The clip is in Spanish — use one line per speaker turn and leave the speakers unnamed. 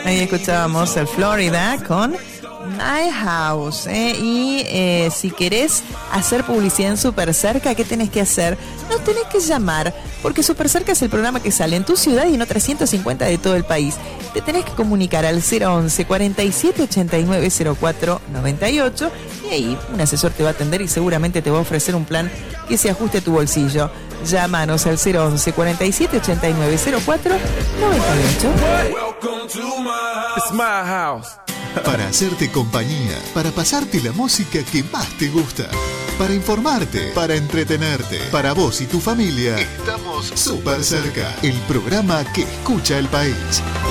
Ahí escuchábamos el Florida con My House. Y si querés hacer publicidad en Supercerca, ¿qué tenés que hacer? Nos tenés que llamar, porque Supercerca es el programa que sale en tu ciudad y en otras 150 de todo el país. Te tenés que comunicar al 011 47 89 04 98 y ahí un asesor te va a atender y seguramente te va a ofrecer un plan que se ajuste a tu bolsillo. Llámanos al 011 47 89 04 98.
It's my house.
Para hacerte compañía, para pasarte la música que más te gusta, para informarte, para entretenerte, para vos y tu familia. Estamos Supercerca, el programa que escucha el país.